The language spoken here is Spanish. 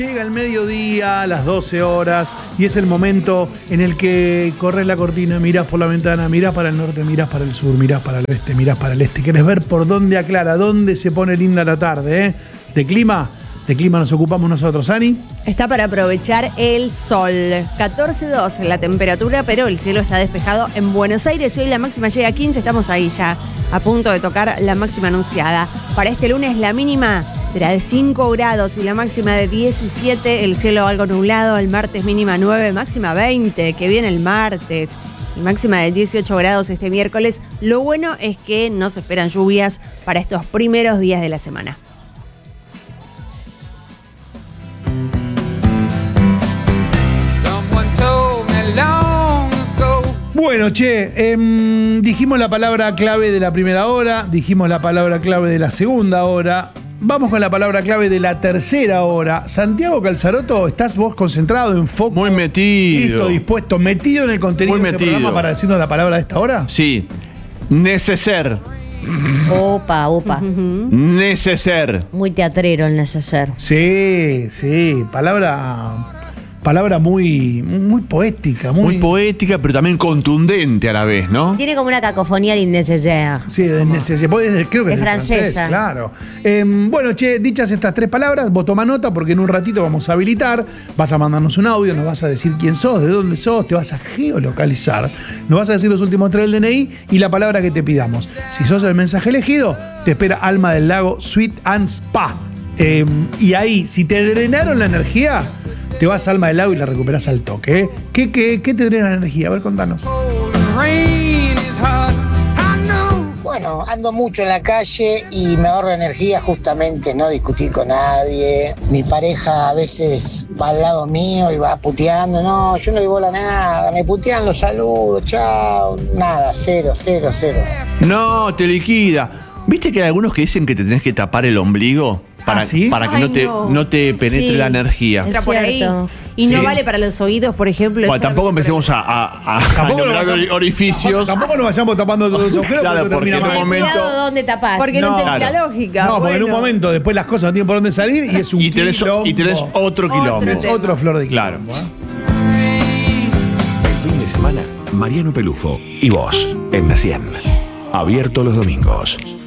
Llega el mediodía, las 12 horas, y es el momento en el que corres la cortina, mirás por la ventana, mirás para el norte, mirás para el sur, mirás para el oeste, mirás para el este. Querés ver por dónde aclara, dónde se pone linda la tarde, ¿eh? De clima nos ocupamos nosotros. ¿Ani? Está para aprovechar el sol. 14,2 la temperatura, pero el cielo está despejado en Buenos Aires. Y hoy la máxima llega a 15, estamos ahí ya, a punto de tocar la máxima anunciada. Para este lunes la mínima será de 5 grados y la máxima de 17, el cielo algo nublado. El martes mínima 9, máxima 20, que viene el martes. Y máxima de 18 grados este miércoles. Lo bueno es que no se esperan lluvias para estos primeros días de la semana. Bueno, dijimos la palabra clave de la primera hora, dijimos la palabra clave de la segunda hora. Vamos con la palabra clave de la tercera hora. Santiago Calzaroto, ¿estás vos concentrado, en foco? Muy metido. Listo, dispuesto, metido en el contenido Muy de este metido. programa para decirnos la palabra de esta hora? Sí. Neceser. Opa. Neceser. Muy teatrero el neceser. Sí, palabra muy poética. Muy poética, pero también contundente a la vez, ¿no? Tiene como una cacofonía de innecesaire. Sí, creo que es francesa. Claro. Bueno, dichas estas tres palabras, vos toma nota porque en un ratito vamos a habilitar, vas a mandarnos un audio, nos vas a decir quién sos, de dónde sos, te vas a geolocalizar, nos vas a decir los últimos tres del DNI y la palabra que te pidamos. Si sos el mensaje elegido, te espera Alma del Lago Sweet and Spa. Y ahí, si te drenaron la energía, te vas a Alma del Lago y la recuperás al toque. ¿Qué te drena la energía? A ver, contanos. Bueno, ando mucho en la calle y me ahorro energía justamente no discutir con nadie. Mi pareja a veces va al lado mío y va puteando. No, yo no doy bola a nada. Me putean los saludos, chao. Nada, cero. No, te liquida. ¿Viste que hay algunos que dicen que te tenés que tapar el ombligo? ¿Sí? Para que Ay, no te penetre Sí. la energía. Entra Es por ahí. cierto. Y no Sí. vale para los oídos, por ejemplo. Bueno, eso tampoco no me empecemos a Tampoco nombrar nos vayamos- orificios. Tampoco nos vayamos tapando todos los agujeros Claro, porque porque termina en mal. un momento- Cuidado dónde tapás. Porque no No, entendí la claro. lógica. No, porque en un Bueno. momento después las cosas no tienen por dónde salir y es un Y tenés otro quilombo. Es otro flor de Claro. quilombo, ¿eh? El fin de semana, Mariano Pelufo y vos en la 100. Abierto los domingos.